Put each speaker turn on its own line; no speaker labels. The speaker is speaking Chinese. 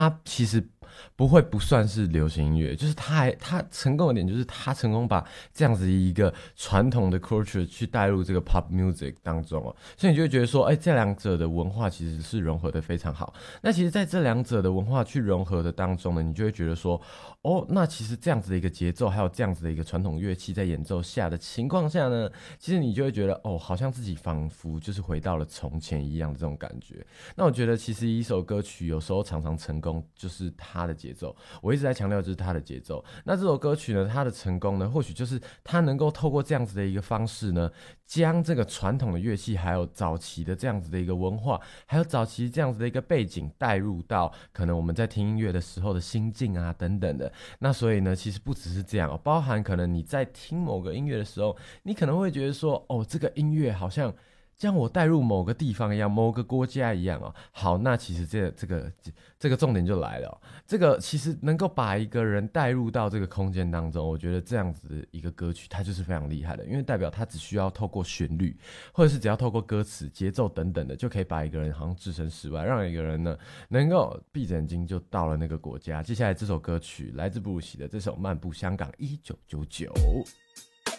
它其实不会不算是流行音乐，就是它成功的点就是它成功把这样子一个传统的 culture 去带入这个 pop music 当中哦，所以你就会觉得说，哎，这两者的文化其实是融合的非常好。那其实在这两者的文化去融合的当中呢，你就会觉得说，哦，那其实这样子的一个节奏，还有这样子的一个传统乐器在演奏下的情况下呢，其实你就会觉得，哦，好像自己仿佛就是回到了从前一样的这种感觉。那我觉得其实一首歌曲有时候常常成功就是它的节奏，我一直在强调就是它的节奏。那这首歌曲呢，它的成功呢，或许就是它能够透过这样子的一个方式呢，将这个传统的乐器，还有早期的这样子的一个文化，还有早期这样子的一个背景带入到可能我们在听音乐的时候的心境啊等等的。那所以呢，其实不只是这样哦，包含可能你在听某个音乐的时候，你可能会觉得说，哦，这个音乐好像将我带入某个地方一样，某个国家一样哦。好，那其实这个重点就来了哦，这个其实能够把一个人带入到这个空间当中，我觉得这样子的一个歌曲，它就是非常厉害的，因为代表它只需要透过旋律，或者是只要透过歌词、节奏等等的，就可以把一个人好像置身事外，让一个人呢能够闭着眼睛就到了那个国家。接下来这首歌曲来自布鲁奇的这首《漫步香港1999》。